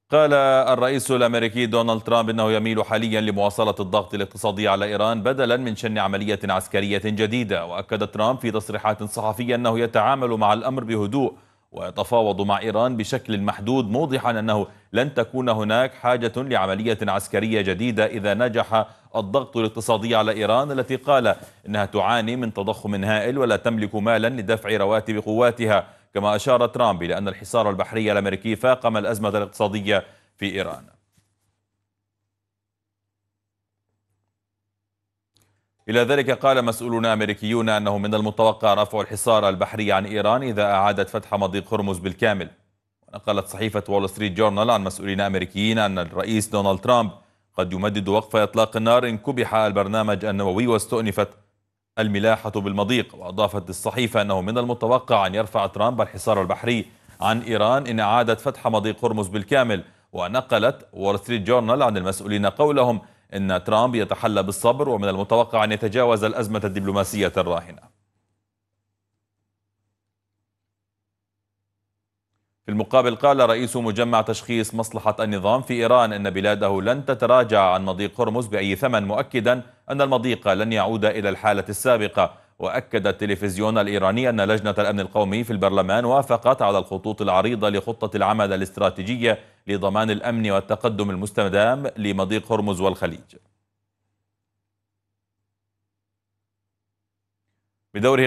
قال الرئيس الأمريكي دونالد ترامب إنه يميل حاليا لمواصلة الضغط الاقتصادي على إيران بدلا من شن عملية عسكرية جديدة. وأكد ترامب في تصريحات صحفية أنه يتعامل مع الأمر بهدوء ويتفاوض مع إيران بشكل محدود، موضحا أنه لن تكون هناك حاجة لعملية عسكرية جديدة إذا نجح الضغط الاقتصادي على إيران التي قال إنها تعاني من تضخم هائل ولا تملك مالا لدفع رواتب قواتها. كما أشار ترامب إلى أن الحصار البحري الأمريكي فاقم الأزمة الاقتصادية في إيران. إلى ذلك قال مسؤولون أمريكيون أنه من المتوقع رفع الحصار البحري عن إيران إذا أعادت فتح مضيق هرمز بالكامل. ونقلت صحيفة وول ستريت جورنال عن مسؤولين أمريكيين أن الرئيس دونالد ترامب قد يمدد وقف إطلاق النار إن كبح البرنامج النووي واستؤنفت الملاحة بالمضيق. وأضافت الصحيفة أنه من المتوقع أن يرفع ترامب الحصار البحري عن إيران إن أعادت فتح مضيق هرمز بالكامل. ونقلت وول ستريت جورنال عن المسؤولين قولهم إن ترامب يتحلى بالصبر ومن المتوقع أن يتجاوز الأزمة الدبلوماسية الراهنة. في المقابل قال رئيس مجمع تشخيص مصلحة النظام في إيران إن بلاده لن تتراجع عن مضيق هرمز بأي ثمن، مؤكدا أن المضيق لن يعود إلى الحالة السابقة. وأكد التلفزيون الإيراني أن لجنة الأمن القومي في البرلمان وافقت على الخطوط العريضة لخطة العمل الاستراتيجية لضمان الأمن والتقدم المستدام لمضيق هرمز والخليج. بدوره